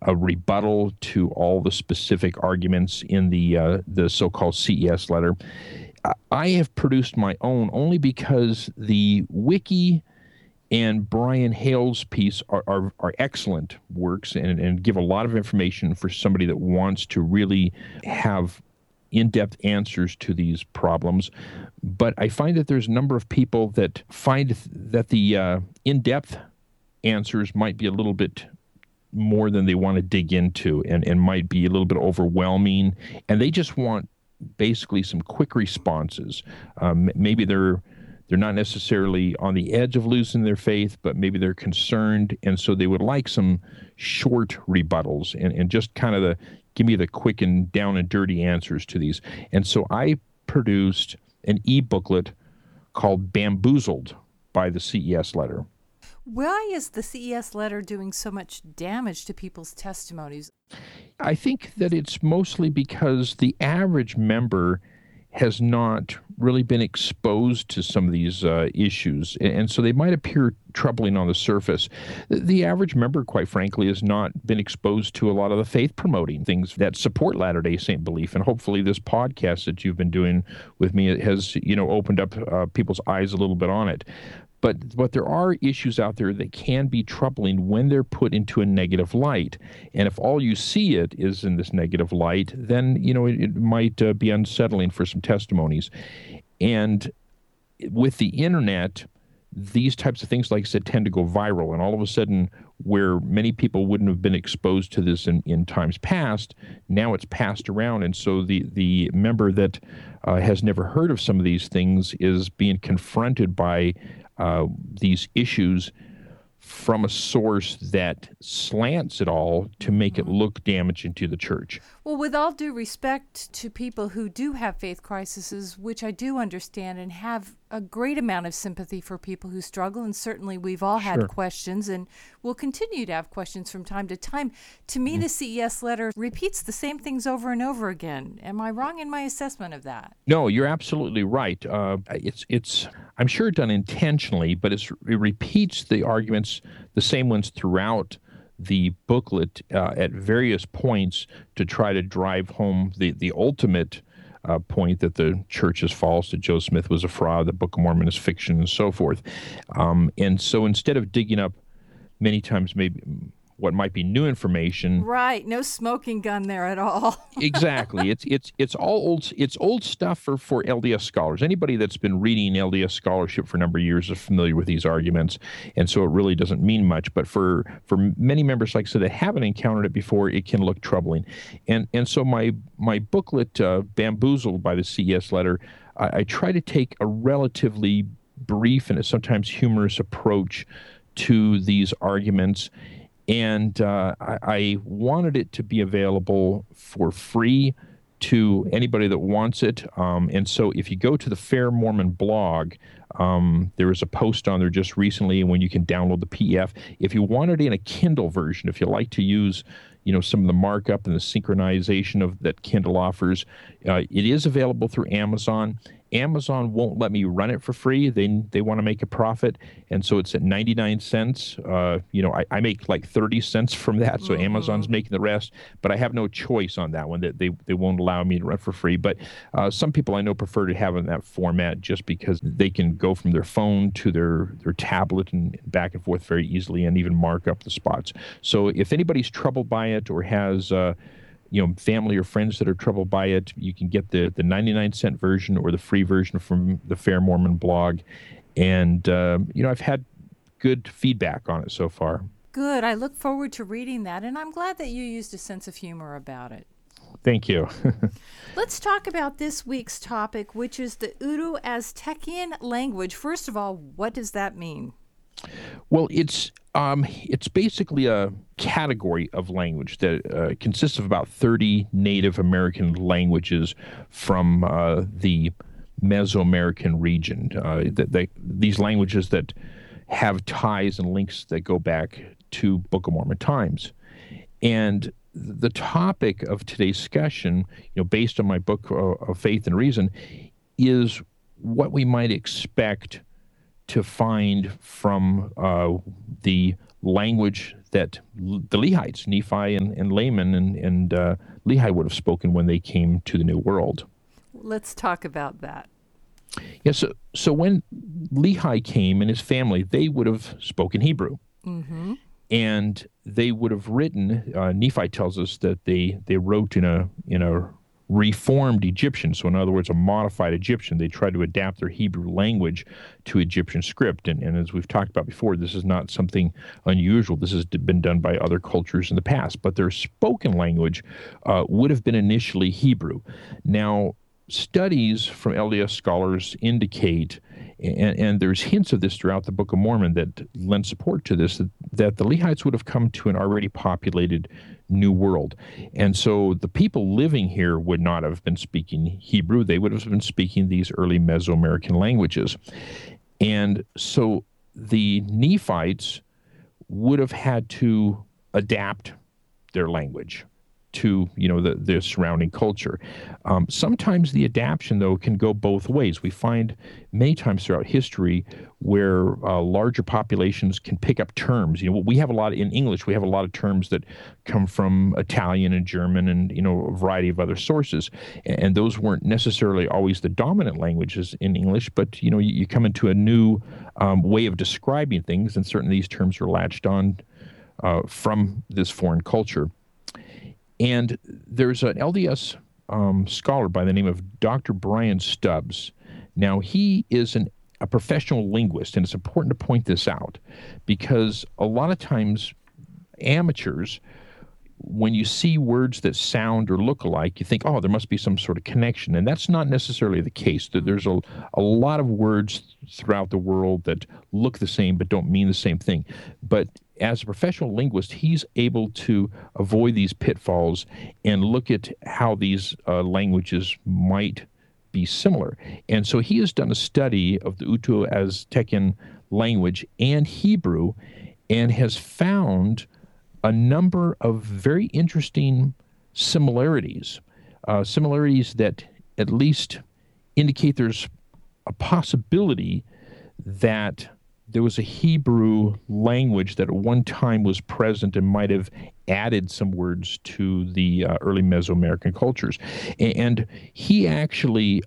a rebuttal to all the specific arguments in the so-called CES letter. I have produced my own only because the wiki and Brian Hale's piece are excellent works and give a lot of information for somebody that wants to really have in-depth answers to these problems. But I find that there's a number of people that find that the in-depth answers might be a little bit more than they want to dig into and might be a little bit overwhelming. And they just want basically some quick responses. Maybe they're not necessarily on the edge of losing their faith, but maybe they're concerned, and so they would like some short rebuttals and just kind of give me the quick and down and dirty answers to these. And so I produced an e-booklet called Bamboozled by the CES letter. Why is the CES letter doing so much damage to people's testimonies? I think that it's mostly because the average member has not really been exposed to some of these issues, and so they might appear troubling on the surface. The average member, quite frankly, has not been exposed to a lot of the faith-promoting things that support Latter-day Saint belief, and hopefully this podcast that you've been doing with me has, opened up people's eyes a little bit on it. But there are issues out there that can be troubling when they're put into a negative light. And if all you see it is in this negative light, then, it might be unsettling for some testimonies. And with the internet, these types of things, like I said, tend to go viral. And all of a sudden, where many people wouldn't have been exposed to this in times past, now it's passed around. And so the member that has never heard of some of these things is being confronted by these issues from a source that slants it all to make it look damaging to the church. Well, with all due respect to people who do have faith crises, which I do understand and have a great amount of sympathy for people who struggle, and certainly we've all had questions and will continue to have questions from time to time. To me, the CES letter repeats the same things over and over again. Am I wrong in my assessment of that? No, you're absolutely right. It's I'm sure done intentionally, but it repeats the arguments, the same ones throughout the booklet at various points to try to drive home the ultimate point that the church is false, that Joe Smith was a fraud, the Book of Mormon is fiction, and so forth. And so instead of digging up many times maybe what might be new information. Right, no smoking gun there at all. Exactly. It's all old stuff for LDS scholars. Anybody that's been reading LDS scholarship for a number of years is familiar with these arguments, and so it really doesn't mean much. But for many members, like I said, that haven't encountered it before, it can look troubling. And so my booklet, Bamboozled by the CES letter, I try to take a relatively brief and sometimes humorous approach to these arguments. And I wanted it to be available for free to anybody that wants it. And so if you go to the Fair Mormon blog, there was a post on there just recently when you can download the PDF. If you want it in a Kindle version, if you like to use some of the markup and the synchronization that Kindle offers, it is available through Amazon. Amazon won't let me run it for free. They want to make a profit, and so it's at 99 cents. I make like 30 cents from that, so Amazon's making the rest, but I have no choice on that one. That they won't allow me to run for free. But some people I know prefer to have it in that format just because they can go from their phone to their tablet and back and forth very easily and even mark up the spots. So if anybody's troubled by it or has family or friends that are troubled by it, you can get the 99-cent version or the free version from the Fair Mormon blog. And, I've had good feedback on it so far. Good. I look forward to reading that, and I'm glad that you used a sense of humor about it. Thank you. Let's talk about this week's topic, which is the Uru Aztecian language. First of all, what does that mean? Well, it's basically a category of language that consists of about 30 Native American languages from the Mesoamerican region. These languages that have ties and links that go back to Book of Mormon times. And the topic of today's discussion, based on my book of Faith and Reason, is what we might expect to find from the language that the Lehites, Nephi and Laman and Lehi would have spoken when they came to the New World. Let's talk about that. Yeah, so when Lehi came and his family, they would have spoken Hebrew. Mm-hmm. And they would have written, Nephi tells us that they wrote in a reformed Egyptian, so in other words, a modified Egyptian. They tried to adapt their Hebrew language to Egyptian script. And as we've talked about before, this is not something unusual. This has been done by other cultures in the past. But their spoken language would have been initially Hebrew. Now, studies from LDS scholars indicate, and there's hints of this throughout the Book of Mormon that lend support to this, that the Lehites would have come to an already populated New World. And so the people living here would not have been speaking Hebrew. They would have been speaking these early Mesoamerican languages. And so the Nephites would have had to adapt their language to the surrounding culture. Sometimes the adaptation, though, can go both ways. We find many times throughout history where larger populations can pick up terms. We have a lot in English. We have a lot of terms that come from Italian and German and a variety of other sources, and those weren't necessarily always the dominant languages in English. But you come into a new way of describing things, and certainly these terms are latched on from this foreign culture. And there's an LDS scholar by the name of Dr. Brian Stubbs. Now, he is a professional linguist, and it's important to point this out because a lot of times amateurs, when you see words that sound or look alike, you think, oh, there must be some sort of connection. And that's not necessarily the case. There's a lot of words throughout the world that look the same but don't mean the same thing. But as a professional linguist, he's able to avoid these pitfalls and look at how these languages might be similar. And so he has done a study of the Uto-Aztecan language and Hebrew and has found a number of very interesting similarities, similarities that at least indicate there's a possibility that there was a Hebrew language that at one time was present and might have added some words to the early Mesoamerican cultures. And he actually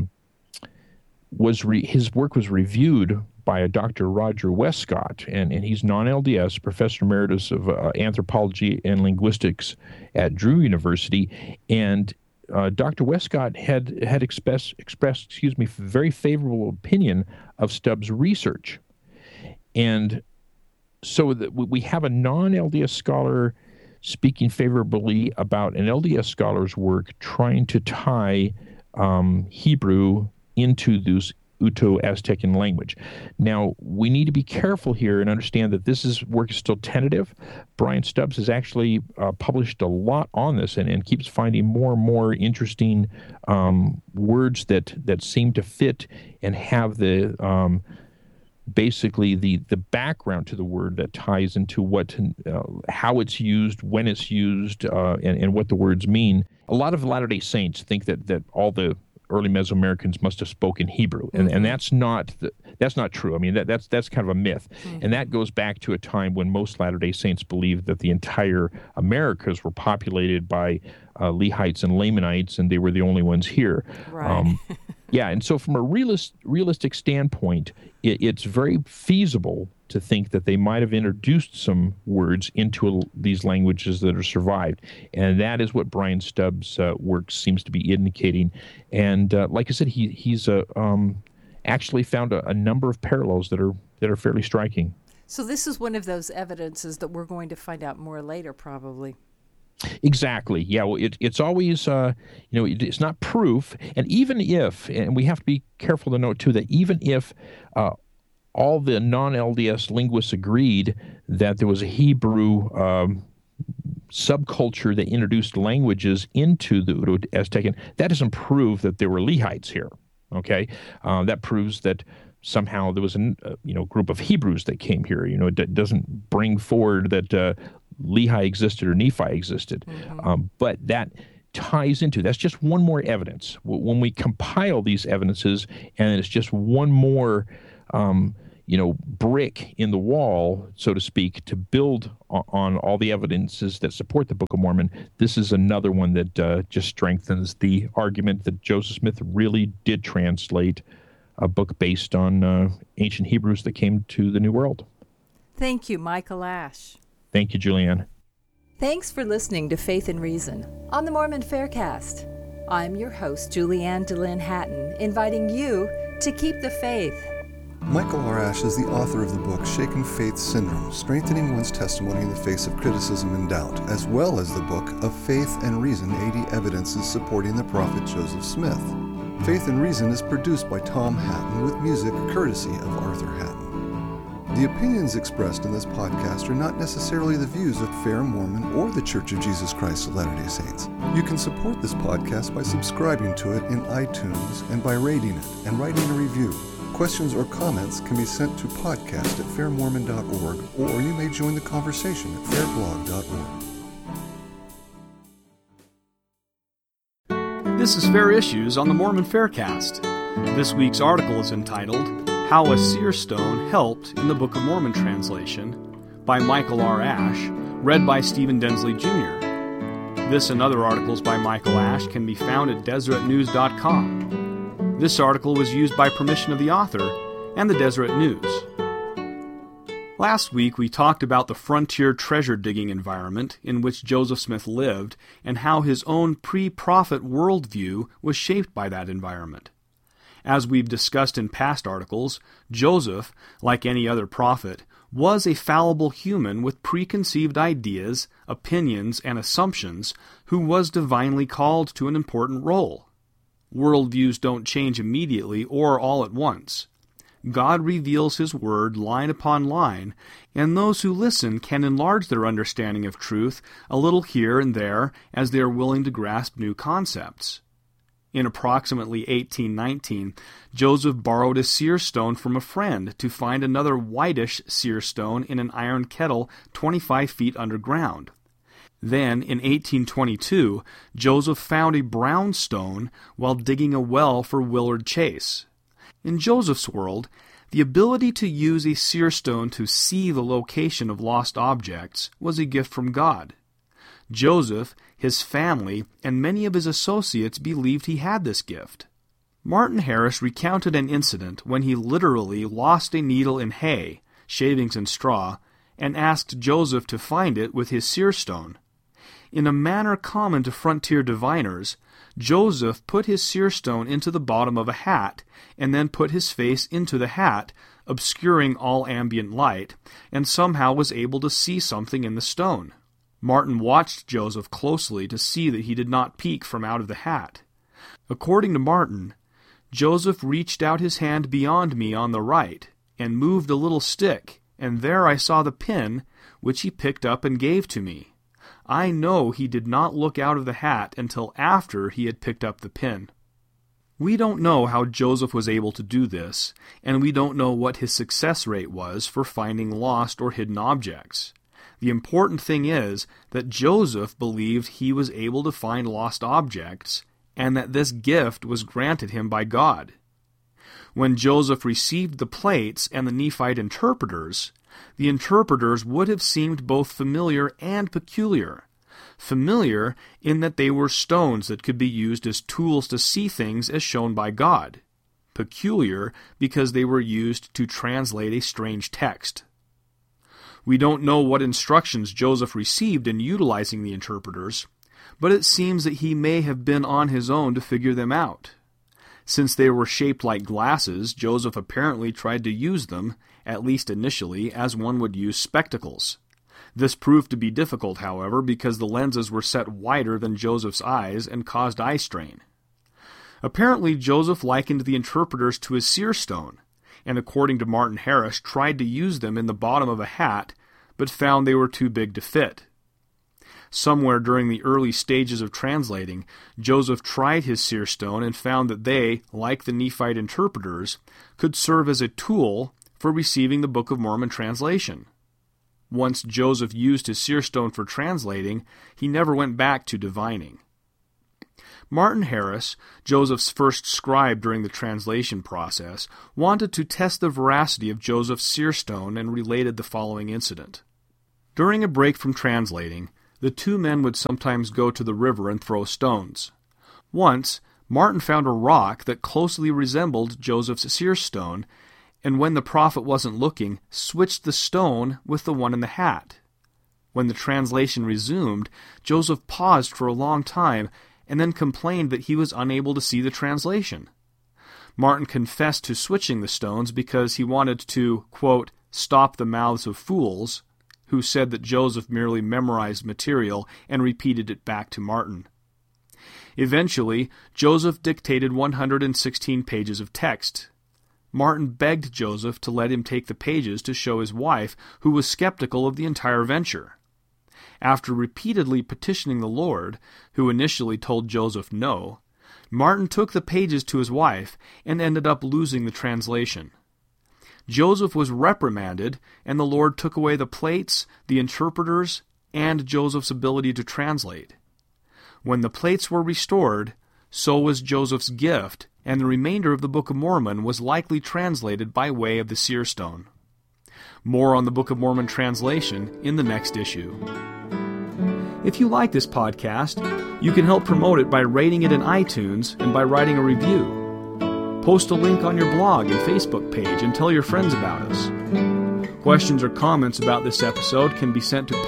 his work was reviewed by a Dr. Roger Westcott, and he's non-LDS, Professor Emeritus of Anthropology and Linguistics at Drew University, and Dr. Westcott had expressed very favorable opinion of Stubbs' research. And so we have a non-LDS scholar speaking favorably about an LDS scholar's work trying to tie Hebrew into this Uto-Aztecan language. Now, we need to be careful here and understand that work is still tentative. Brian Stubbs has actually published a lot on this and keeps finding more and more interesting words that seem to fit and have the basically the background to the word that ties into how it's used, when it's used, and what the words mean. A lot of Latter-day Saints think that all the early Mesoamericans must have spoken Hebrew, and that's not true. I mean, that's kind of a myth, and that goes back to a time when most Latter-day Saints believed that the entire Americas were populated by Lehites and Lamanites, and they were the only ones here. Right. Yeah, and so from a realistic standpoint, it's very feasible to think that they might have introduced some words into these languages that are survived. And that is what Brian Stubbs' work seems to be indicating. And like I said, he's actually found a number of parallels that are fairly striking. So this is one of those evidences that we're going to find out more later, probably. Exactly. Yeah. Well, it's always, it's not proof. And even if, and we have to be careful to note too, that even if all the non-LDS linguists agreed that there was a Hebrew subculture that introduced languages into the Uto-Aztecan, that doesn't prove that there were Lehites here. Okay, that proves that somehow there was a group of Hebrews that came here. It doesn't bring forward that Lehi existed or Nephi existed. But that ties into, that's just one more evidence. When we compile these evidences, and it's just one more brick in the wall, so to speak, to build on all the evidences that support the Book of Mormon, this is another one that just strengthens the argument that Joseph Smith really did translate a book based on ancient Hebrews that came to the New World. Thank you, Michael Ash. Thank you, Julianne. Thanks for listening to Faith and Reason on the Mormon Faircast. I'm your host, Julianne DeLynn Hatton, inviting you to keep the faith. Michael R. Ash is the author of the book Shaken Faith Syndrome, Strengthening One's Testimony in the Face of Criticism and Doubt, as well as the book Of Faith and Reason, 80 Evidences Supporting the Prophet Joseph Smith. Faith and Reason is produced by Tom Hatton with music courtesy of Arthur Hatton. The opinions expressed in this podcast are not necessarily the views of Fair Mormon or the Church of Jesus Christ of Latter-day Saints. You can support this podcast by subscribing to it in iTunes and by rating it and writing a review. Questions or comments can be sent to podcast@fairmormon.org, or you may join the conversation at fairblog.org. This is Fair Issues on the Mormon Faircast. This week's article is entitled, How a Seer Stone Helped in the Book of Mormon Translation, by Michael R. Ash, read by Stephen Densley Jr. This and other articles by Michael Ash can be found at DeseretNews.com. This article was used by permission of the author and the Deseret News. Last week we talked about the frontier treasure-digging environment in which Joseph Smith lived and how his own pre-prophet worldview was shaped by that environment. As we've discussed in past articles, Joseph, like any other prophet, was a fallible human with preconceived ideas, opinions, and assumptions who was divinely called to an important role. Worldviews don't change immediately or all at once. God reveals His Word line upon line, and those who listen can enlarge their understanding of truth a little here and there as they are willing to grasp new concepts. In approximately 1819, Joseph borrowed a seer stone from a friend to find another whitish seer stone in an iron kettle 25 feet underground. Then, in 1822, Joseph found a brown stone while digging a well for Willard Chase. In Joseph's world, the ability to use a seer stone to see the location of lost objects was a gift from God. Joseph, his family, and many of his associates believed he had this gift. Martin Harris recounted an incident when he literally lost a needle in hay, shavings and straw, and asked Joseph to find it with his seer stone. In a manner common to frontier diviners, Joseph put his seer stone into the bottom of a hat, and then put his face into the hat, obscuring all ambient light, and somehow was able to see something in the stone. Martin watched Joseph closely to see that he did not peek from out of the hat. According to Martin, Joseph reached out his hand beyond me on the right, and moved a little stick, and there I saw the pin, which he picked up and gave to me. I know he did not look out of the hat until after he had picked up the pin. We don't know how Joseph was able to do this, and we don't know what his success rate was for finding lost or hidden objects. The important thing is that Joseph believed he was able to find lost objects, and that this gift was granted him by God. When Joseph received the plates and the Nephite interpreters, the interpreters would have seemed both familiar and peculiar. Familiar in that they were stones that could be used as tools to see things as shown by God. Peculiar because they were used to translate a strange text. We don't know what instructions Joseph received in utilizing the interpreters, but it seems that he may have been on his own to figure them out. Since they were shaped like glasses, Joseph apparently tried to use them, at least initially, as one would use spectacles. This proved to be difficult, however, because the lenses were set wider than Joseph's eyes and caused eye strain. Apparently, Joseph likened the interpreters to his seer stone, and according to Martin Harris, tried to use them in the bottom of a hat, but found they were too big to fit. Somewhere during the early stages of translating, Joseph tried his seer stone and found that they, like the Nephite interpreters, could serve as a tool for receiving the Book of Mormon translation. Once Joseph used his seer stone for translating, he never went back to divining. Martin Harris, Joseph's first scribe during the translation process, wanted to test the veracity of Joseph's seer stone and related the following incident. During a break from translating, the two men would sometimes go to the river and throw stones. Once, Martin found a rock that closely resembled Joseph's seer stone, and when the prophet wasn't looking, switched the stone with the one in the hat. When the translation resumed, Joseph paused for a long time and then complained that he was unable to see the translation. Martin confessed to switching the stones because he wanted to, quote, stop the mouths of fools, who said that Joseph merely memorized material and repeated it back to Martin. Eventually, Joseph dictated 116 pages of text. Martin begged Joseph to let him take the pages to show his wife, who was skeptical of the entire venture. After repeatedly petitioning the Lord, who initially told Joseph no, Martin took the pages to his wife and ended up losing the translation. Joseph was reprimanded, and the Lord took away the plates, the interpreters, and Joseph's ability to translate. When the plates were restored, so was Joseph's gift, and the remainder of the Book of Mormon was likely translated by way of the seer stone. More on the Book of Mormon translation in the next issue. If you like this podcast, you can help promote it by rating it in iTunes and by writing a review. Post a link on your blog and Facebook page and tell your friends about us. Questions or comments about this episode can be sent to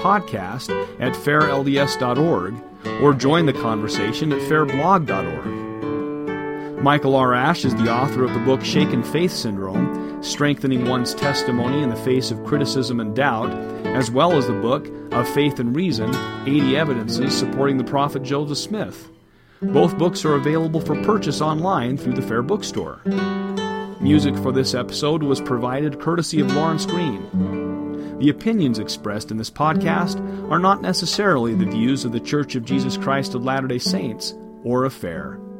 podcast@fairlds.org or join the conversation at fairblog.org. Michael R. Ash is the author of the book Shaken Faith Syndrome, Strengthening One's Testimony in the Face of Criticism and Doubt, as well as the book Of Faith and Reason, 80 Evidences Supporting the Prophet Joseph Smith. Both books are available for purchase online through the Fair Bookstore. Music for this episode was provided courtesy of Lawrence Green. The opinions expressed in this podcast are not necessarily the views of The Church of Jesus Christ of Latter-day Saints or of Fair.